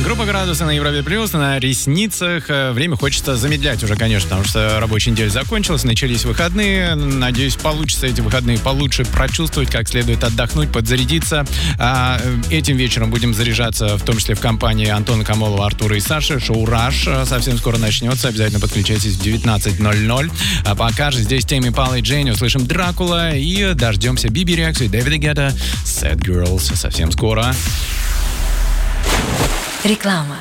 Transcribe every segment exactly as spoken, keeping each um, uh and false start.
Группа «Градусы» на Европе Плюс, на ресницах. Время хочется замедлять уже, конечно, потому что рабочая неделя закончилась, начались выходные. Надеюсь, получится эти выходные получше прочувствовать, как следует отдохнуть, подзарядиться. А этим вечером будем заряжаться, в том числе в компании Антона Камолова, Артура и Саши. Шоу «Раш» совсем скоро начнется. Обязательно подключайтесь в девятнадцать ноль ноль. А пока же здесь Тэмми Импала и Джейни. Услышим «Дракула» и дождемся Биби реакции Дэвида Гетта «Sad Girls» совсем скоро. Реклама.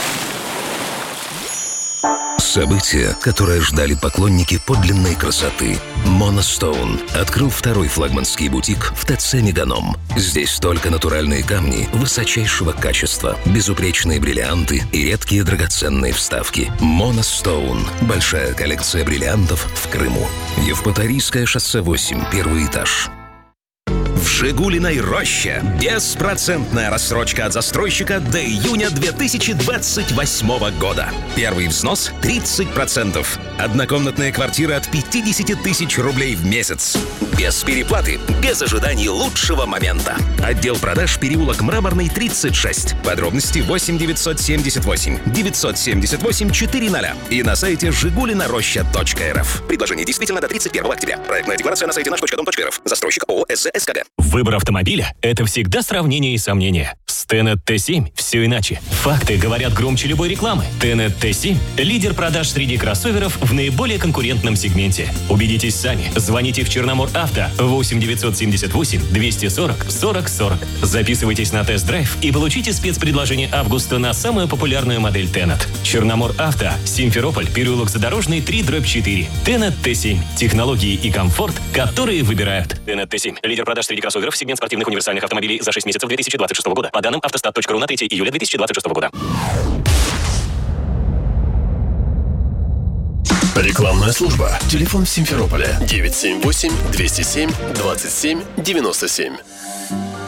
Событие, которое ждали поклонники подлинной красоты. Monostone открыл второй флагманский бутик в ТЦ «Меганом». Здесь только натуральные камни высочайшего качества, безупречные бриллианты и редкие драгоценные вставки. Monostone. Большая коллекция бриллиантов в Крыму. Евпаторийское шоссе восемь, первый этаж. В «Жигулиной роще» беспроцентная рассрочка от застройщика до июня две тысячи двадцать восьмого года. Первый взнос тридцать процентов. Однокомнатная квартира от пятьдесят тысяч рублей в месяц. Без переплаты, без ожиданий лучшего момента. Отдел продаж, переулок Мраморный, тридцать шесть. Подробности восемь девятьсот семьдесят восемь девятьсот семьдесят восемь четыреста. И на сайте жигулина роща точка эр эф. Предложение действительно до тридцать первого октября. Проектная декларация на сайте наш точка дом точка эр эф. Застройщик ООО СЗ-СКГ. Выбор автомобиля – это всегда сравнение и сомнения. С Tenet ти семь все иначе. Факты говорят громче любой рекламы. Tenet ти семь – лидер продаж среди кроссоверов в наиболее конкурентном сегменте. Убедитесь сами. Звоните в Черномор Авто восемь девятьсот семьдесят восемь двести сорок сорок сорок. Записывайтесь на тест-драйв и получите спецпредложение августа на самую популярную модель Tenet. Черномор Авто, Симферополь, переулок Задорожный, три дробь четыре. Tenet ти семь. Технологии и комфорт, которые выбирают. Tenet ти семь – лидер продаж среди кроссоверов, сегмент спортивных универсальных автомобилей за шесть месяцев две тысячи двадцать шестого года. По данным автостат точка ру на третье июля две тысячи двадцать шестого года. Рекламная служба. Телефон Симферополя девять семь восемь двести семь двадцать семь девяносто семь.